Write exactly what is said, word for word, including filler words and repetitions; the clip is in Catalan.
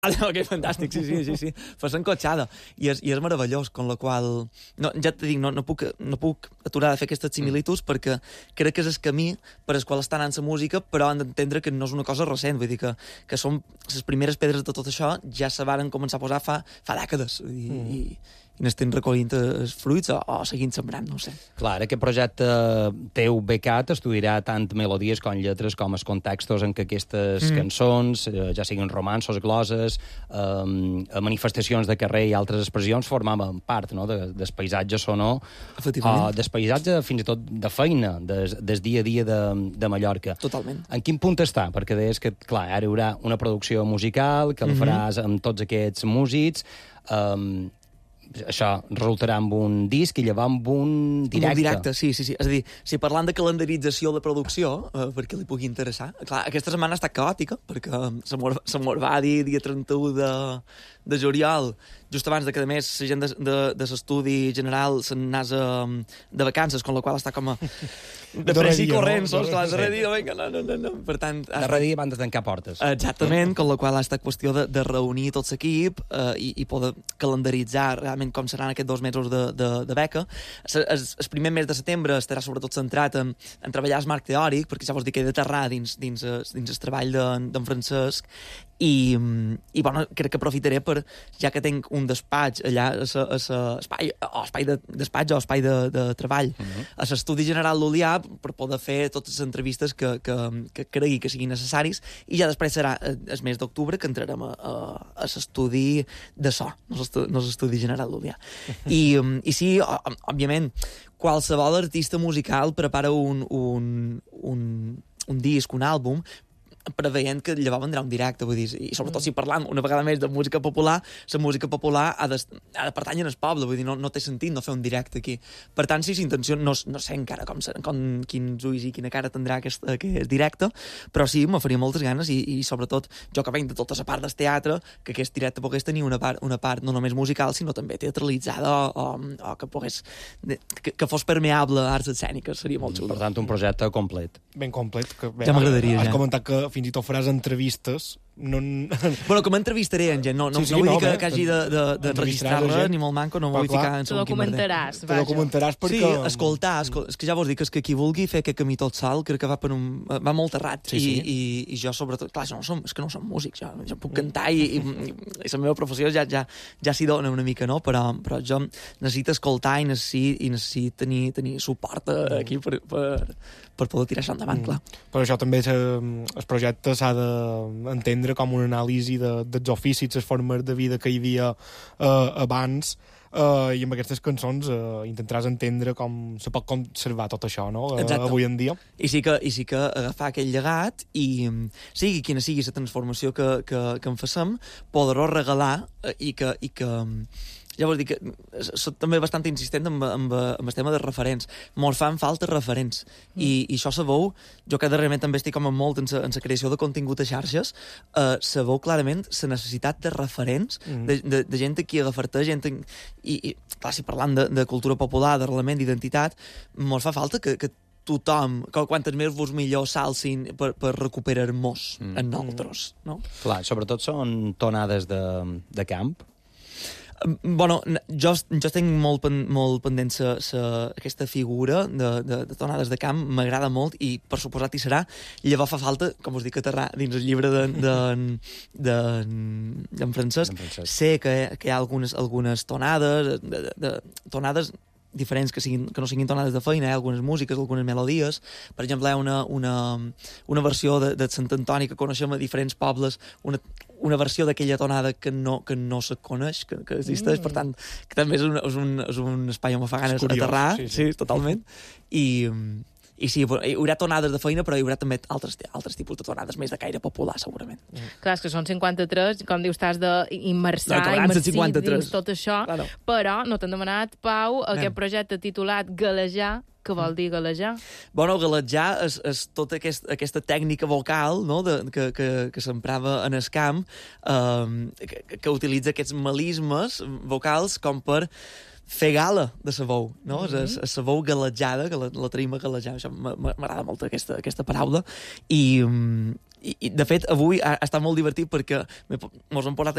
Ok, fantàstic, sí, sí, sí, sí. Fas encotxada. I és, i és meravellós, con la qual... No, ja te dic, no, no, puc, no puc aturar de fer aquestes similituds mm. perquè crec que és el camí per al qual està anant la música, però han d'entendre que no és una cosa recent, vull dir que, que són les primeres pedres de tot això ja se varen començar a posar fa, fa dècades. I, mm. i, i n'estem recollint els fruits o, o seguint sembrant, no ho sé. Clar, aquest projecte teu becat estudiarà tant melodies com lletres com els contextos en què aquestes mm. cançons, ja siguin romanços, gloses, eh, manifestacions de carrer i altres expressions, formaven part, no?, de, del paisatge sonor, o del paisatge fins i tot de feina, des, des dia a dia de, de Mallorca. Totalment. En quin punt està? Perquè deies que, clar, ara hi haurà una producció musical, que el mm-hmm. faràs amb tots aquests músics, eh, això resultarà amb un disc i llavors amb un directe. Un directe, sí, sí, sí. És a dir, si parlant de calendarització de producció, eh, perquè li pugui interessar, clar, aquesta setmana ha estat caòtica, perquè se mos va dir dia trenta-u de, de juliol, just abans de que, a més, la gent de, de, de l'estudi general se'n anés de vacances, con la qual està com a... de pressa i corrent, no? Clar, de dia, vinga, no, no, no, no. Per tant... De estat... dia van de tancar portes. Exactament, con la qual ha estat qüestió de, de reunir tot l'equip eh, i, i poder calendaritzar realment com seran aquests dos mesos de, de, de beca. El, el primer mes de setembre estarà sobretot centrat en, en treballar el marc teòric, perquè ja vols dir que he d'aterrar dins, dins, dins el treball d'en de, Francesc, i, i bueno, crec que aprofitaré per, ja que tinc un despatx allà, a sa, a sa, espai, o espai de despatx o espai de, de treball, uh-huh. a l'estudi general d'Olià, per poder fer totes les entrevistes que, que, que cregui que siguin necessaris, i ja després serà el mes d'octubre que entrarem a, a, a l'estudi de so, no l'estudi general d'Olià. I, I sí, òbviament, qualsevol artista musical prepara un, un, un, un disc, un àlbum, preveient que llavors vendrà un directe, vull dir, i sobretot si parlam una vegada més de música popular, la música popular ha de, ha de pertànyer al poble, vull dir, no, no té sentit no fer un directe aquí. Per tant, sí, l'intenció, no, no sé encara com, com, quins ulls i quina cara tindrà aquest, aquest directe, però sí, me faria moltes ganes i, i sobretot, jo que venc de tota la part del teatre, que aquest directe pogués tenir una part, una part no només musical, sinó també teatralitzada o, o, o que pogués, que, que fos permeable a arts escèniques, seria molt xulo. Per tant, un projecte complet. Ben complet. Que, bé, ja m'agradaria, ja. Has comentat que fins i tot faràs entrevistes. No... Bueno, com entrevistaré en gent, no, no, sí, sí, no vull no, dir que, que hagi d'enregistrar-la, ni molt manco, no vull ficar en segon quin merder. Documentaràs, vaja. documentaràs perquè... Sí, escoltar, escol... és que ja vols dir que, és que qui vulgui fer aquest camí tot sol, crec que va per un... va molt errat, sí, sí. I, i, i jo sobretot, clar, jo no som, és que no som músics, jo, jo puc cantar i, i, i la meva professió ja, ja, ja s'hi dona una mica, no? Però, però jo necessito escoltar i necessito, i necessito tenir, tenir suport aquí per, per, per poder tirar això endavant, clar. Mm. Però això també el projecte s'ha d'entendre com una anàlisi de, dels oficis, les formes de vida que hi havia eh, abans, eh, i amb aquestes cançons eh, intentaràs entendre com se pot conservar tot això, no? Eh, avui en dia. I sí, que, I sí que agafar aquell llegat i sigui quina sigui la transformació que, que, que en facem, poder-ho regalar eh, i que... I que ja vols dir que soc també bastant insistent amb, amb, amb el tema de referents. Mos fan falta referents. Mm. I, I això sabeu, jo que darrerament també estic com molt en la creació de contingut a xarxes, eh, sabeu clarament la necessitat de referents, mm. de, de, de gent aquí a agafar-te, gent... En, i, i, clar, si parlant de, de cultura popular, d'arrelament, d'identitat, mos fa falta que, que tothom, que quantes més vos millor s'alcin per, per recuperar-nos mm. en nosaltres, no? Clar, sobretot són tonades de, de camp. Bueno, jo, jo tinc molt, molt pendent sa, sa, aquesta figura de, de, de tonades de camp, m'agrada molt i per suposat hi serà. Llavors fa falta, com us dic, aterrar dins el llibre d'en de, de, de, Francesc. Francesc. Sé que, que hi ha algunes, algunes tonades, de, de, de, tonades diferents que, siguin, que no siguin tonades de feina, eh? Algunes músiques, algunes melodies. Per exemple, hi ha una, una, una versió de, de Sant Antoni que coneixem a diferents pobles, una, una versió d'aquella tonada que no, que no se coneix, que, que existeix, mm. per tant, que també és un, és un, és un espai on me fa ganes aterrar, sí, sí. sí, totalment, i... I sí, hi haurà tonades de feina, però hi haurà també altres, altres tipus de tonades més de caire popular, segurament. Mm. Clar, és que són cinquanta-tres, com dius, t'has d'immersar, no, immersir dins tot això, claro. Però no t'han demanat, Pau, Anem. aquest projecte titulat Galejar. Què vol dir galejar? Bueno, galejar és, és tota aquest, aquesta tècnica vocal, no?, de, que, que, que s'emprava en el camp, eh, que, que utilitza aquests melismes vocals com per fer gala de sa veu, no? Mm-hmm. És, és sa veu galejada, que la, la tenim a galejar. Això m'agrada molt aquesta, aquesta paraula. I, i, de fet, avui ha, ha estat molt divertit perquè mos hem posat